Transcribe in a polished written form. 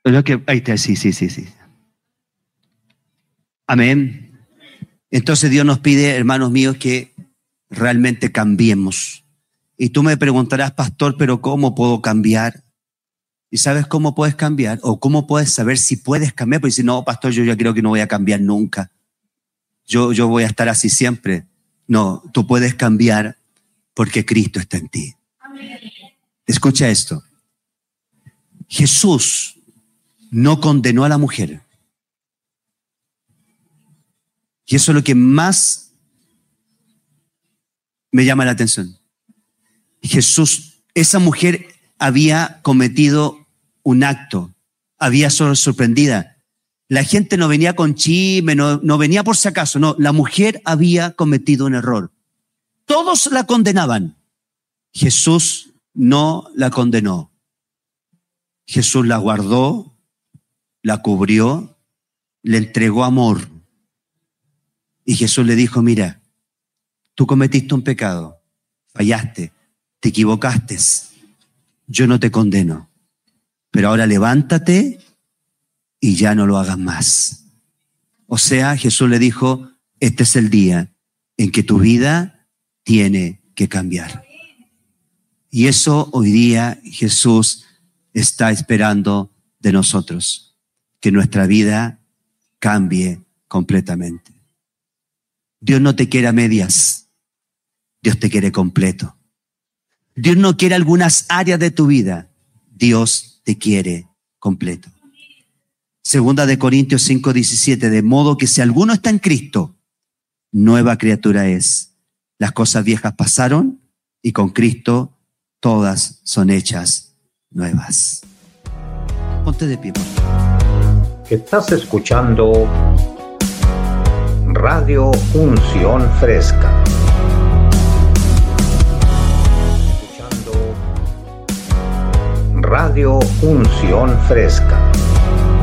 Ahí está, sí. Amén. Entonces Dios nos pide, hermanos míos, que realmente cambiemos. Y tú me preguntarás, pastor, ¿pero cómo puedo cambiar? ¿Y sabes cómo puedes cambiar? ¿O cómo puedes saber si puedes cambiar? Porque si no, pastor, yo ya creo que no voy a cambiar nunca. Yo voy a estar así siempre. No, tú puedes cambiar porque Cristo está en ti. Escucha esto. Jesús no condenó a la mujer. Y eso es lo que más me llama la atención. Jesús, esa mujer había cometido un acto, había sido sorprendida. La gente no venía con chisme, no venía por si acaso, no. La mujer había cometido un error. Todos la condenaban. Jesús no la condenó. Jesús la guardó, la cubrió, le entregó amor. Y Jesús le dijo, mira, tú cometiste un pecado, fallaste, te equivocaste. Yo no te condeno, pero ahora levántate y ya no lo hagas más. O sea, Jesús le dijo, este es el día en que tu vida tiene que cambiar. Y eso hoy día Jesús está esperando de nosotros, que nuestra vida cambie completamente. Dios no te quiere a medias, Dios te quiere completo. Dios no quiere algunas áreas de tu vida, Dios te quiere completo. Segunda de Corintios 5:17, de modo que si alguno está en Cristo, nueva criatura es. Las cosas viejas pasaron y con Cristo todas son hechas nuevas. Ponte de pie, por favor. Estás escuchando Radio Unción Fresca. Radio Unción Fresca.